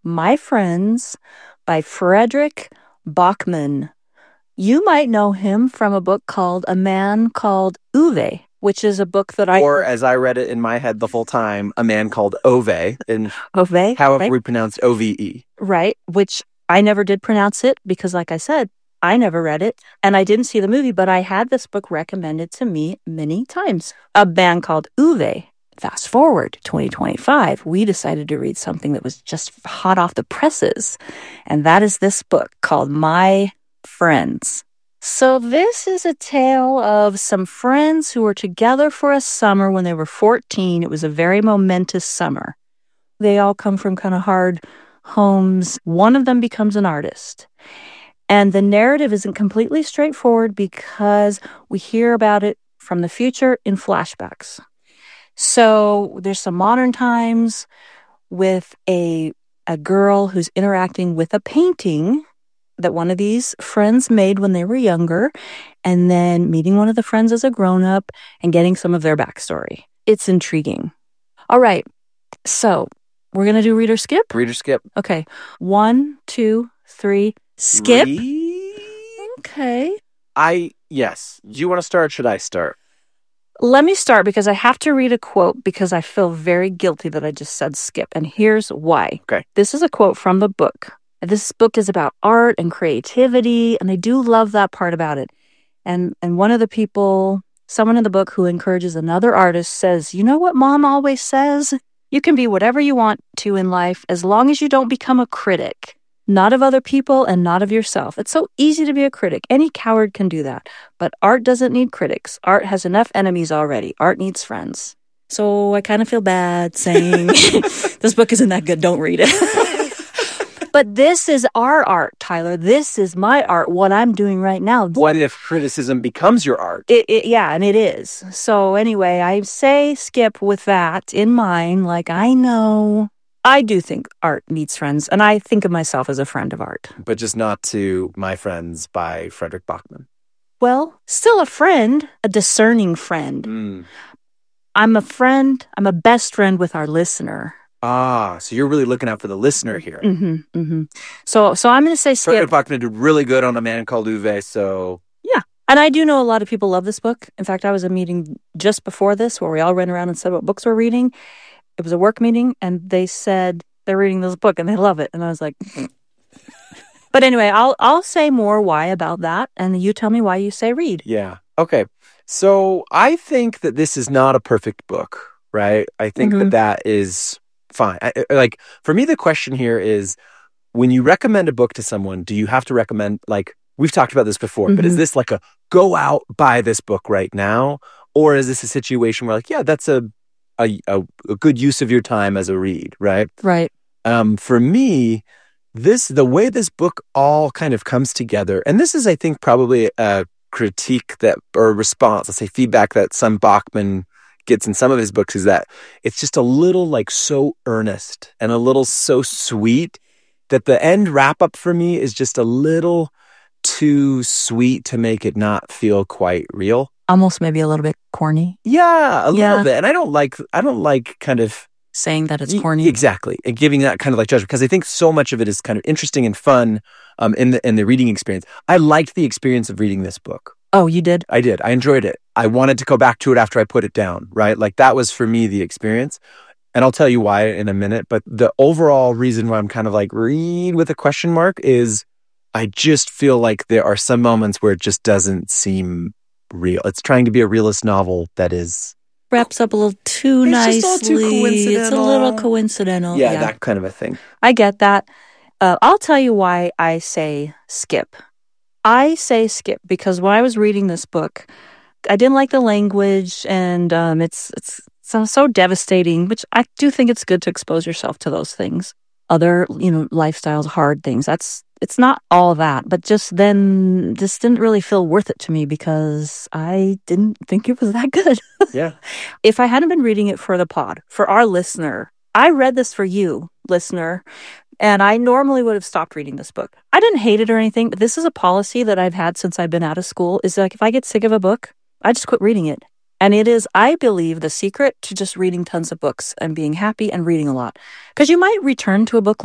My Friends by Fredrik Backman. You might know him from a book called A Man Called Ove, which is a book that Or, as I read it in my head the full time, A Man Called Ove, and Ove, however right? we pronounce OVE. Right, which I never did pronounce it because, like I said, I never read it, and I didn't see the movie, but I had this book recommended to me many times. A Man Called Ove. Fast forward to 2025, we decided to read something that was just hot off the presses, and that is this book called My Friends. So this is a tale of some friends who were together for a summer when they were 14. It was a very momentous summer. They all come from kind of hard homes. One of them becomes an artist. And the narrative isn't completely straightforward because we hear about it from the future in flashbacks. So there's some modern times with a girl who's interacting with a painting that one of these friends made when they were younger, and then meeting one of the friends as a grown-up and getting some of their backstory. It's intriguing. All right, so we're going to do reader skip? Reader skip. Okay, 1, 2, 3, skip. Okay. Yes. Do you want to start or should I start? Let me start because I have to read a quote because I feel very guilty that I just said skip. And here's why. Okay. This is a quote from the book. This book is about art and creativity, and I do love that part about it. And one of the people, someone in the book who encourages another artist says, you know what Mom always says? You can be whatever you want to in life as long as you don't become a critic. Not of other people and not of yourself. It's so easy to be a critic. Any coward can do that. But art doesn't need critics. Art has enough enemies already. Art needs friends. So I kind of feel bad saying this book isn't that good. Don't read it. But this is our art, Tyler. This is my art, what I'm doing right now. What if criticism becomes your art? Yeah, and it is. So anyway, I say skip with that in mind. Like, I do think art needs friends, and I think of myself as a friend of art. But just not to My Friends by Fredrik Backman. Well, still a friend, a discerning friend. I'm a friend. I'm a best friend with our listener. So you're really looking out for the listener here. So I'm going to say skip. Fredrik Backman did really good on A Man Called Ove, so... Yeah. And I do know a lot of people love this book. In fact, I was at a meeting just before this where we all ran around and said what books we're reading. It was a work meeting, and they said they're reading this book, and they love it. And I was like... But anyway, I'll say more why about that, and you tell me why you say read. Yeah. Okay. So I think that this is not a perfect book, right? I think that is... fine. For me, the question here is, when you recommend a book to someone, do you have to recommend, we've talked about this before, but is this like a go out, buy this book right now? Or is this a situation where that's a good use of your time as a read, right? Right. For me, the way this book all kind of comes together, and this is, I think, probably a critique or response, let's say feedback that some Backman gets in some of his books, is that it's just a little so earnest and a little so sweet that the end wrap up for me is just a little too sweet to make it not feel quite real. Almost maybe a little bit corny. Yeah, a little bit. And I don't like kind of saying that it's corny. Exactly. And giving that kind of judgment, because I think so much of it is kind of interesting and fun in the reading experience. I liked the experience of reading this book. Oh, you did? I did. I enjoyed it. I wanted to go back to it after I put it down, right? That was for me the experience. And I'll tell you why in a minute. But the overall reason why I'm kind of read with a question mark is I just feel like there are some moments where it just doesn't seem real. It's trying to be a realist novel that is... wraps up a little too nicely. Just a little too coincidental. It's a little coincidental. Yeah, that kind of a thing. I get that. I'll tell you why I say skip. I say skip because when I was reading this book, I didn't like the language, and it's so devastating, which I do think it's good to expose yourself to those things. Other, lifestyles, hard things. It's not all that, but just then this didn't really feel worth it to me because I didn't think it was that good. Yeah. If I hadn't been reading it for the pod, for our listener, I read this for you, listener, and I normally would have stopped reading this book. I didn't hate it or anything, but this is a policy that I've had since I've been out of school, is if I get sick of a book, I just quit reading it. And it is, I believe, the secret to just reading tons of books and being happy and reading a lot. Because you might return to a book